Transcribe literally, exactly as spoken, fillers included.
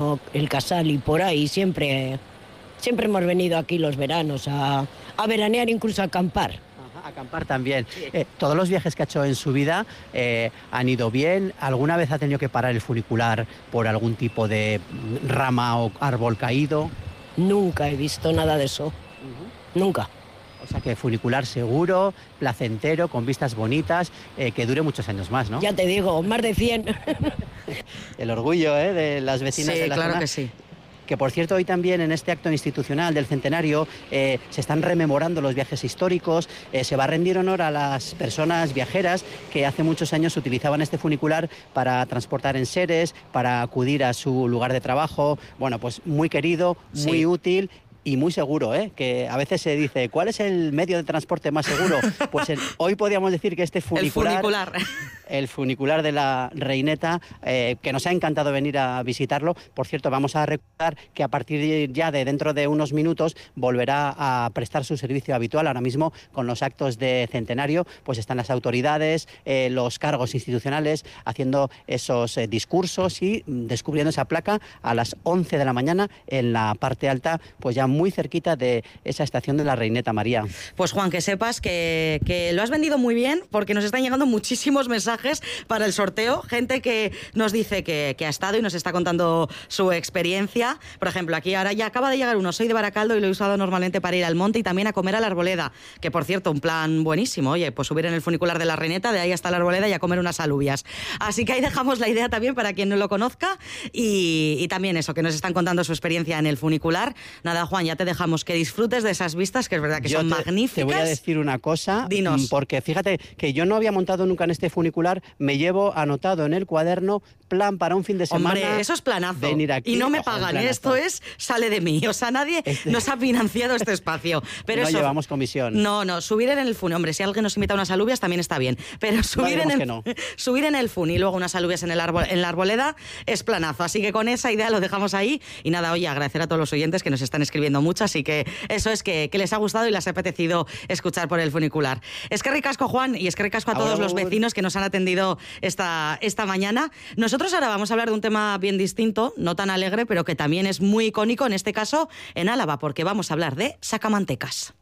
Torrellano, el Casal y por ahí. Siempre, siempre hemos venido aquí los veranos a, a veranear, incluso a acampar. Ajá, acampar también. Sí. Eh, ¿Todos los viajes que ha hecho en su vida eh, han ido bien? ¿Alguna vez ha tenido que parar el funicular por algún tipo de rama o árbol caído? Nunca he visto nada de eso. Uh-huh. Nunca. O sea que funicular seguro, placentero, con vistas bonitas, eh, que dure muchos años más, ¿no? Ya te digo, más de cien. El orgullo, ¿eh?, de las vecinas sí, de la claro zona. Que sí. Que, por cierto, hoy también en este acto institucional del centenario eh, se están rememorando los viajes históricos, eh, se va a rendir honor a las personas viajeras que hace muchos años utilizaban este funicular para transportar enseres, para acudir a su lugar de trabajo. Bueno, pues muy querido, muy sí. útil. Y muy seguro, ¿eh? Que a veces se dice, ¿cuál es el medio de transporte más seguro? Pues el, hoy podríamos decir que este funicular... El funicular. El funicular de la Reineta, eh, que nos ha encantado venir a visitarlo. Por cierto, vamos a recordar que a partir ya de dentro de unos minutos volverá a prestar su servicio habitual. Ahora mismo, con los actos de centenario, pues están las autoridades, eh, los cargos institucionales, haciendo esos eh, discursos y descubriendo esa placa a las once de la mañana en la parte alta, pues ya muy cerquita de esa estación de la Reineta, María. Pues Juan, que sepas que, que lo has vendido muy bien, porque nos están llegando muchísimos mensajes para el sorteo, gente que nos dice que, que ha estado y nos está contando su experiencia. Por ejemplo, aquí ahora ya acaba de llegar uno, soy de Baracaldo y lo he usado normalmente para ir al monte y también a comer a la Arboleda, que por cierto, un plan buenísimo, oye, pues subir en el funicular de la Reineta, de ahí hasta la Arboleda y a comer unas alubias. Así que ahí dejamos la idea también para quien no lo conozca y, y también eso, que nos están contando su experiencia en el funicular. Nada, Juan, ya te dejamos que disfrutes de esas vistas, que es verdad que yo son te, magníficas. Te voy a decir una cosa. Dinos. Porque fíjate que yo no había montado nunca en este funicular, me llevo anotado en el cuaderno plan para un fin de semana. Hombre, eso es planazo. Venir aquí. Y no me pagan, ¿eh? Esto es, sale de mí. O sea, nadie este... nos ha financiado este espacio. Pero no eso, llevamos comisión. No, no, subir en el fun. Hombre, si alguien nos invita a unas alubias también está bien. Pero subir, no, en el, no. subir en el fun y luego unas alubias en, el árbol, en la Arboleda es planazo. Así que con esa idea lo dejamos ahí. Y nada, oye, agradecer a todos los oyentes que nos están escribiendo mucho. Así que eso es que, que les ha gustado y les ha apetecido escuchar por el funicular. Es que ricasco, Juan, y es que ricasco a todos ahora, los vecinos que nos han atendido esta, esta mañana. Nosotros ahora vamos a hablar de un tema bien distinto, no tan alegre, pero que también es muy icónico, en este caso en Álava, porque vamos a hablar de sacamantecas.